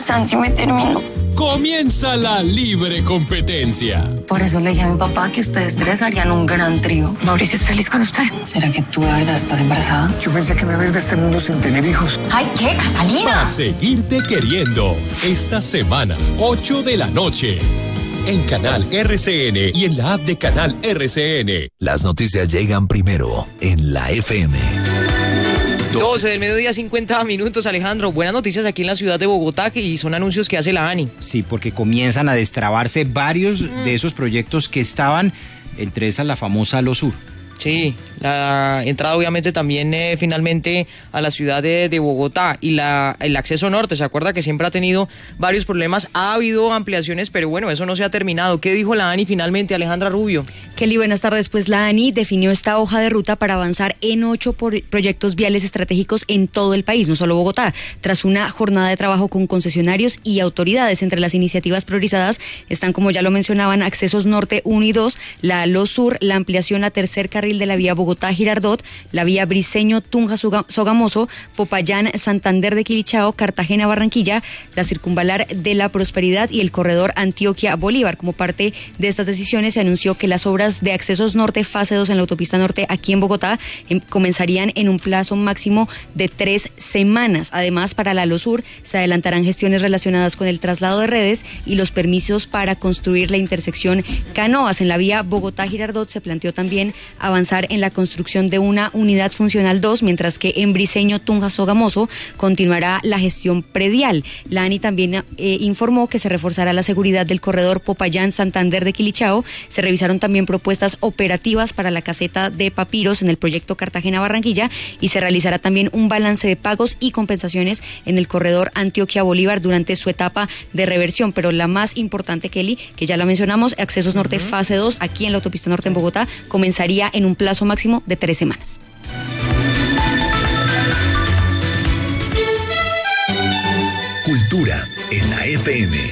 Santi me terminó. Comienza la libre competencia. Por eso le dije a mi papá que ustedes tres harían un gran trío. Mauricio es feliz con usted. ¿Será que tú de verdad estás embarazada? Yo pensé que me iba a ir de este mundo sin tener hijos. ¡Ay, qué, Catalina! A seguirte queriendo. Esta semana, 8 de la noche. En Canal RCN y en la app de Canal RCN. Las noticias llegan primero en la FM. 12 del mediodía, 50 minutos, Alejandro. Buenas noticias aquí en la ciudad de Bogotá y son anuncios que hace la ANI. Sí, porque comienzan a destrabarse varios de esos proyectos que estaban, entre esas la famosa Losur. Sí, la entrada obviamente también finalmente a la ciudad de Bogotá y el acceso norte. ¿Se acuerda que siempre ha tenido varios problemas? Ha habido ampliaciones, pero bueno, eso no se ha terminado. ¿Qué dijo la ANI finalmente, Alejandra Rubio? Kelly, buenas tardes. Pues la ANI definió esta hoja de ruta para avanzar en 8 proyectos viales estratégicos en todo el país, no solo Bogotá. Tras una jornada de trabajo con concesionarios y autoridades, entre las iniciativas priorizadas están, como ya lo mencionaban, accesos norte 1 y 2, la Losur, la ampliación a tercer carril de la vía Bogotá-Girardot, la vía Briceño-Tunja-Sogamoso, Popayán-Santander de Quilichao, Cartagena-Barranquilla, la circunvalar de la Prosperidad y el corredor Antioquia-Bolívar. Como parte de estas decisiones se anunció que las obras de accesos norte fase 2 en la autopista norte aquí en Bogotá comenzarían en un plazo máximo de 3 semanas. Además, para la Losur se adelantarán gestiones relacionadas con el traslado de redes y los permisos para construir la intersección Canoas. En la vía Bogotá-Girardot se planteó también avanzar en la construcción de una unidad funcional 2, mientras que en Briceño-Tunja-Sogamoso continuará la gestión predial. La ANI también informó que se reforzará la seguridad del corredor Popayán-Santander de Quilichao. Se revisaron también propuestas operativas para la caseta de Papiros en el proyecto Cartagena-Barranquilla y se realizará también un balance de pagos y compensaciones en el corredor Antioquia-Bolívar durante su etapa de reversión. Pero la más importante, Kelly, que ya la mencionamos, accesos norte fase 2 aquí en la autopista norte en Bogotá, comenzaría en un plazo máximo de 3 semanas. Cultura en la FM.